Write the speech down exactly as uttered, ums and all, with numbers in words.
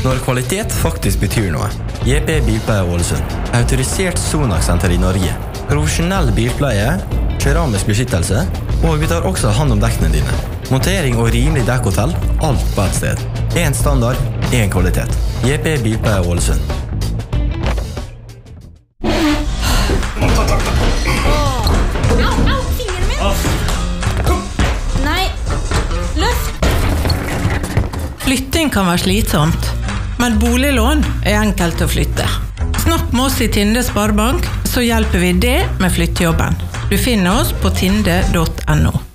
Når kvalitet faktisk betyr noe. J P Bilpleie Ålesund. Autorisert Sonax-senter i Norge. Profesjonell bilpleie, keramisk beskyttelse, og vi tar også hand om dekkene dine. Montering og rimelig dekkhotell, alt på et sted. En standard, en kvalitet. J P Bilpleie Ålesund. Flytting kan være slitsomt, men boliglån er enkelt å flytte. Snakk med oss i Tinde Sparebank, så hjelper vi det med flyttejobben. Du finner oss på tinde punktum no.